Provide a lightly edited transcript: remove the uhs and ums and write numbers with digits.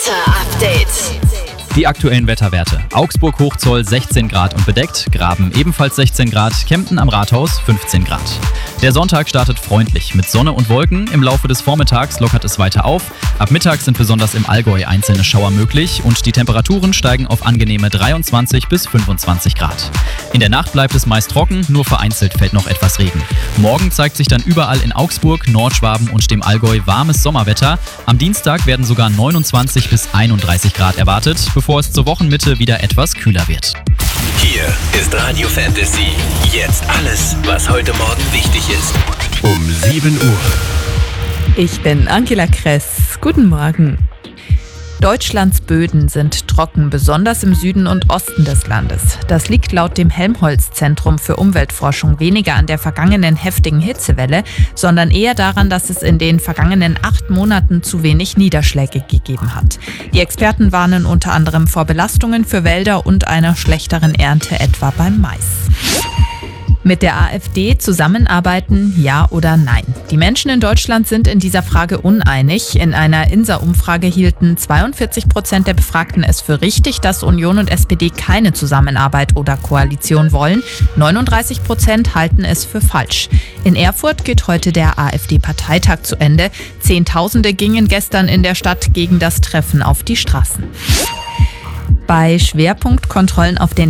Wetter-Update. Die aktuellen Wetterwerte. Augsburg Hochzoll 16 Grad und bedeckt, Graben ebenfalls 16 Grad, Kempten am Rathaus 15 Grad. Der Sonntag startet freundlich mit Sonne und Wolken. Im Laufe des Vormittags lockert es weiter auf. Ab Mittag sind besonders im Allgäu einzelne Schauer möglich und die Temperaturen steigen auf angenehme 23 bis 25 Grad. In der Nacht bleibt es meist trocken, nur vereinzelt fällt noch etwas Regen. Morgen zeigt sich dann überall in Augsburg, Nordschwaben und dem Allgäu warmes Sommerwetter. Am Dienstag werden sogar 29 bis 31 Grad erwartet, bevor es zur Wochenmitte wieder etwas kühler wird. Hier ist Radio Fantasy. Jetzt alles, was heute Morgen wichtig ist. Um 7 Uhr. Ich bin Angela Kress. Guten Morgen. Deutschlands Böden sind trocken, besonders im Süden und Osten des Landes. Das liegt laut dem Helmholtz-Zentrum für Umweltforschung weniger an der vergangenen heftigen Hitzewelle, sondern eher daran, dass es in den vergangenen 8 Monaten zu wenig Niederschläge gegeben hat. Die Experten warnen unter anderem vor Belastungen für Wälder und einer schlechteren Ernte, etwa beim Mais. Mit der AfD zusammenarbeiten, ja oder nein? Die Menschen in Deutschland sind in dieser Frage uneinig. In einer INSA-Umfrage hielten 42% der Befragten es für richtig, dass Union und SPD keine Zusammenarbeit oder Koalition wollen. 39% halten es für falsch. In Erfurt geht heute der AfD-Parteitag zu Ende. Zehntausende gingen gestern in der Stadt gegen das Treffen auf die Straßen. Bei Schwerpunktkontrollen auf den